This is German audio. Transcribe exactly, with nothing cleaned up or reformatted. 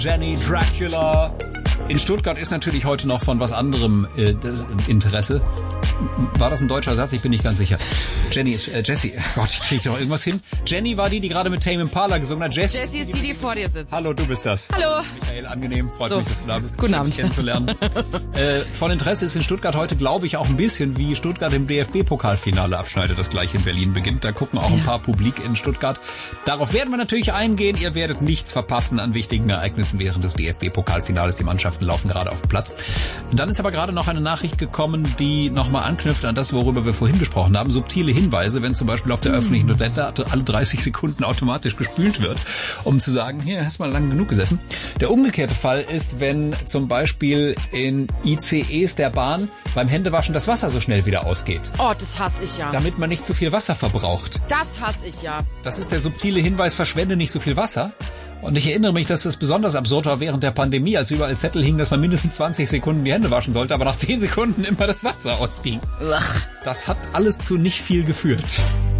Jenny Dracula. In Stuttgart ist natürlich heute noch von was anderem äh, Interesse. War das ein deutscher Satz? Ich bin nicht ganz sicher. Jenny ist, äh, Jessie. Gott, ich kriege noch irgendwas hin. Jenny war die, die gerade mit Tame Impala gesungen hat. Jessie, Jessie ist die, die vor dir sitzt. Hallo, du bist das. Hallo. Michael, angenehm. Freut so. mich, dass du da bist. Guten Abend. Dich kennenzulernen. äh, von Interesse ist in Stuttgart heute, glaube ich, auch ein bisschen, wie Stuttgart im D F B-Pokalfinale abschneidet, das gleich in Berlin beginnt. Da gucken auch ja. ein paar Publik in Stuttgart. Darauf werden wir natürlich eingehen. Ihr werdet nichts verpassen an wichtigen Ereignissen während des D F B-Pokalfinales. Die Mannschaften laufen gerade auf dem Platz. Dann ist aber gerade noch eine Nachricht gekommen, die nochmal anknüpft an das, worüber wir vorhin gesprochen haben. Subtile Hinweise, wenn zum Beispiel auf der öffentlichen Toilette alle dreißig Sekunden automatisch gespült wird, um zu sagen, hier, hast mal lang genug gesessen. Der umgekehrte Fall ist, wenn zum Beispiel in I C Es der Bahn beim Händewaschen das Wasser so schnell wieder ausgeht. Oh, das hasse ich ja. Damit man nicht zu viel Wasser verbraucht. Das hasse ich ja. Das ist der subtile Hinweis, verschwende nicht so viel Wasser. Und ich erinnere mich, dass das besonders absurd war während der Pandemie, als überall Zettel hingen, dass man mindestens zwanzig Sekunden die Hände waschen sollte, aber nach zehn Sekunden immer das Wasser ausging. Ugh. Das hat alles zu nicht viel geführt.